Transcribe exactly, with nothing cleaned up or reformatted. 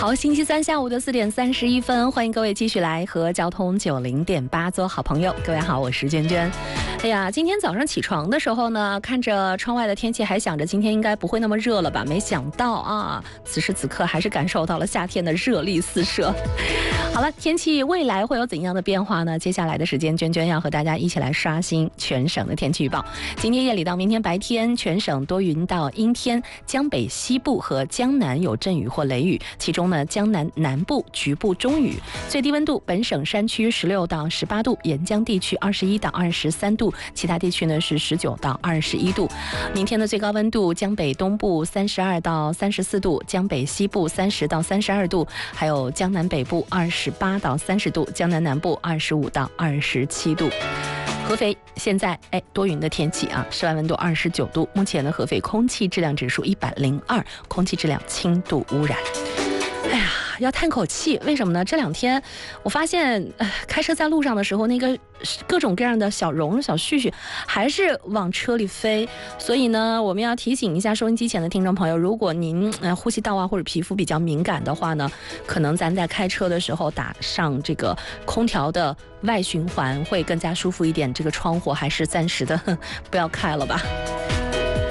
好，星期三下午的四点三十一分，欢迎各位继续来和交通九零点八做好朋友。各位好，我是娟娟。哎呀，今天早上起床的时候呢，看着窗外的天气，还想着今天应该不会那么热了吧？没想到啊，此时此刻还是感受到了夏天的热力四射。好了，天气未来会有怎样的变化呢？接下来的时间，娟娟要和大家一起来刷新全省的天气预报。今天夜里到明天白天，全省多云到阴天，江北西部和江南有阵雨或雷雨，其中呢，江南南部局部中雨。最低温度，本省山区十六到十八度，沿江地区二十一到二十三度，其他地区呢是十九到二十一度。明天的最高温度，江北东部三十二到三十四度，江北西部三十到三十二度，还有江南北部二十八到三十度，江南南部二十五到二十七度。合肥现在哎多云的天气啊，室外温度二十九度。目前的合肥空气质量指数一百零二，空气质量轻度污染。哎呀，要叹口气，为什么呢？这两天我发现，呃，开车在路上的时候，那个各种各样的小绒、小絮絮还是往车里飞。所以呢，我们要提醒一下收音机前的听众朋友，如果您呃呼吸道啊或者皮肤比较敏感的话呢，可能咱在开车的时候打上这个空调的外循环会更加舒服一点。这个窗户还是暂时的不要开了吧。